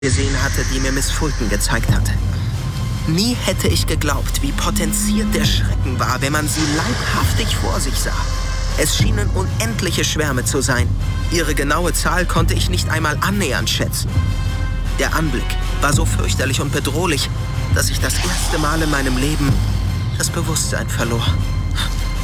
gesehen hatte, die mir Miss Fulton gezeigt hatte. Nie hätte ich geglaubt, wie potenziert der Schrecken war, wenn man sie leibhaftig vor sich sah. Es schienen unendliche Schwärme zu sein. Ihre genaue Zahl konnte ich nicht einmal annähernd schätzen. Der Anblick war so fürchterlich und bedrohlich, dass ich das erste Mal in meinem Leben das Bewusstsein verlor.